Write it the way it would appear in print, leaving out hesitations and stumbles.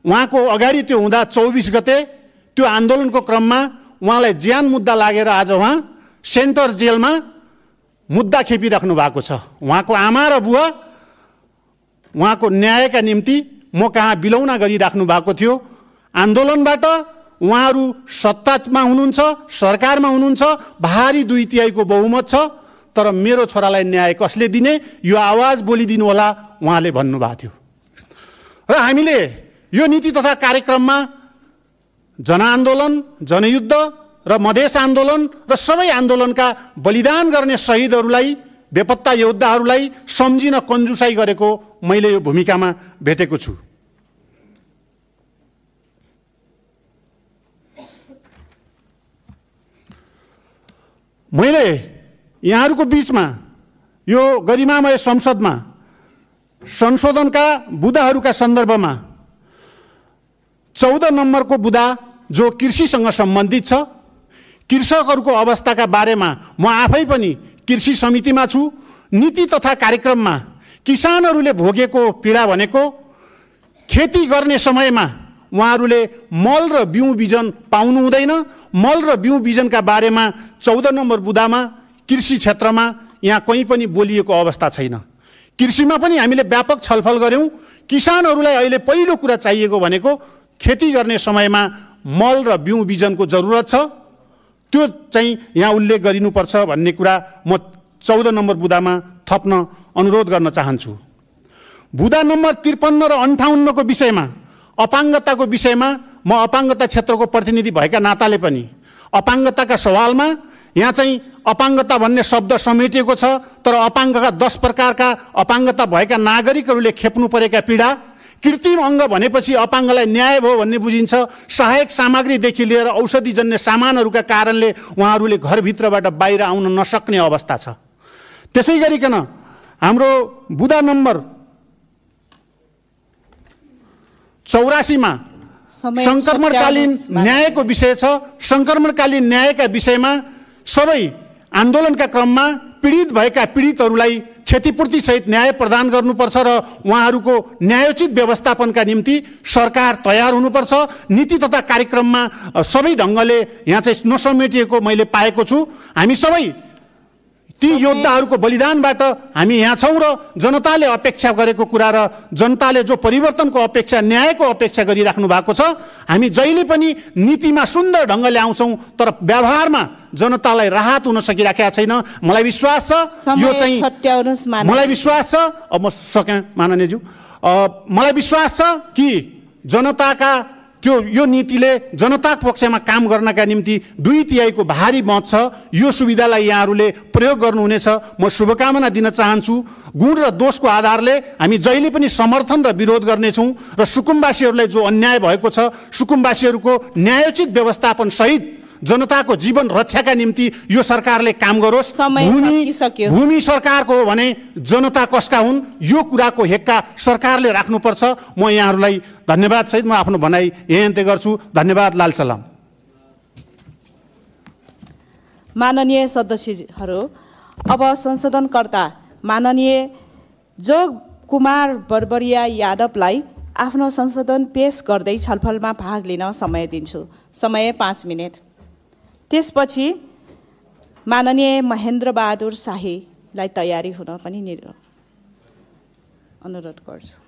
उहाँको अगाडि त्यो हुँदा 24 गते त्यो आन्दोलनको क्रममा उहाँलाई ज्यान मुद्दा लागेर आज उहाँ सेन्टर जेलमा मुद्दा खेपिराख्नु भएको छ। उहाँको आमा र बुवा उहाँको न्यायका निम्ति म कहाँ बिलौना गरिराख्नु भएको थियो। आन्दोलनबाट उहाँहरू सत्तामा हुनुहुन्छ, सरकारमा हुनुहुन्छ, भारी 2/3 बहुमत छ, तर मेरो छोरालाई न्याय कसले दिने, यो आवाज बोलिदिनु होला उहाँले भन्नुभएको थियो। र हामीले यो नीति तथा कार्यक्रममा जनआन्दोलन, जनयुद्ध र मधेस आन्दोलन र सबै आन्दोलनका बलिदान गर्ने शहीदहरूलाई, बेपत्ता योद्धाहरूलाई सम्झिन कन्जुसाई गरेको मैले यो भूमिकामा भेटेको छु। मैले यहाँहरूको बीचमा यो गरिमामय संसदमा संशोधनका बुदाहरूका सन्दर्भमा 14 नम्बरको बुदा जो कृषिसँग सम्बन्धित छ, कृषकहरूको अवस्थाका बारेमा म आफै पनि कृषि समितिमा छु। नीति तथा कार्यक्रममा किसानहरूले भोगेको पीडा भनेको खेती गर्ने समयमा उहाँहरूले मल र बिउ बिजन पाउनु हुँदैन। मल र बिउ बिजनका बारेमा 14 नम्बर बुदामा कृषि क्षेत्रमा यहाँ कहीँ पनि बोलिएको अवस्था छैन। कृषिमा पनि हामीले व्यापक छलफल गऱ्यौँ। किसानहरूलाई अहिले पहिलो कुरा चाहिएको भनेको खेती गर्ने समयमा मल र बिउ बिजनको जरुरत छ, त्यो चाहिँ यहाँ उल्लेख गरिनुपर्छ भन्ने कुरा म 14 नम्बर बुदामा थप्न अनुरोध गर्न चाहन्छु। बुदा नम्बर 53 र 58 को विषयमा, अपाङ्गताको विषयमा म अपाङ्गता क्षेत्रको प्रतिनिधि भएका नाताले पनि अपाङ्गताका सवालमा यहाँ चाहिँ अपाङ्गता भन्ने शब्द समेटिएको छ, तर अपाङ्गका 10 प्रकारका अपाङ्गता भएका नागरिकहरूले खेप्नु परेका पीडा, कृत्रिम अङ्ग भनेपछि अपाङ्गलाई न्याय भयो भन्ने बुझिन्छ। सहायक सामग्रीदेखि लिएर औषधिजन्य सामानहरूका कारणले उहाँहरूले घरभित्रबाट बाहिर आउन नसक्ने अवस्था छ। त्यसै गरिकन हाम्रो बुदा नम्बर 84 मा संक्रमणकालीन न्यायको विषय छ। संक्रमणकालीन न्यायका विषयमा सबै आन्दोलनका क्रममा पीडित भएका पीडितहरूलाई क्षतिपूर्ति सहित न्याय प्रदान गर्नुपर्छ र उहाँहरूको न्यायोचित व्यवस्थापनका निम्ति सरकार तयार हुनुपर्छ। नीति तथा कार्यक्रममा सबै ढङ्गले यहाँ चाहिँ नसमेटिएको मैले पाएको छु। हामी सबै ती योद्धाहरूको बलिदानबाट हामी यहाँ छौँ र जनताले अपेक्षा गरेको कुरा र जनताले जो परिवर्तनको अपेक्षा, न्यायको अपेक्षा गरिराख्नु भएको छ, हामी जहिले पनि नीतिमा सुन्दर ढङ्गले आउँछौँ, तर व्यवहारमा जनतालाई राहत हुन सकिराखेका छैन। मलाई विश्वास छ यो चाहिँ मलाई विश्वास छ अब म सकेँ माननीयज्यू, मलाई विश्वास छ कि जनताका यो नीतिले जनताको पक्षमा काम गर्नका निम्ति 2/3 भारी मत छ। यो सुविधालाई यहाँहरूले प्रयोग गर्नुहुनेछ। म शुभकामना दिन चाहन्छु। गुण र दोषको आधारले हामी जहिले पनि समर्थन र विरोध गर्नेछौँ र सुकुम्बासीहरूलाई जो अन्याय भएको छ, सुकुम्बासीहरूको न्यायोचित व्यवस्थापन सहित जनताको जीवन रक्षाका निम्ति यो सरकारले काम गरोस्। भूमि सरकारको हो भने जनता कसका हुन्, यो कुराको हेक्का सरकारले राख्नुपर्छ। म यहाँहरूलाई धन्यवाद सहित म आफ्नो भनाइ यही अन्त्य गर्छु। धन्यवाद। लाल सलाम। माननीय सदस्यहरू, अब संशोधनकर्ता माननीय जोग कुमार बर्बरिया यादवलाई आफ्नो संशोधन पेश गर्दै छलफलमा भाग लिन समय दिन्छु। समय 5 मिनेट। त्यसपछि माननीय महेन्द्र बहादुर शाहीलाई तयारी हुन पनि अनुरोध गर्छु।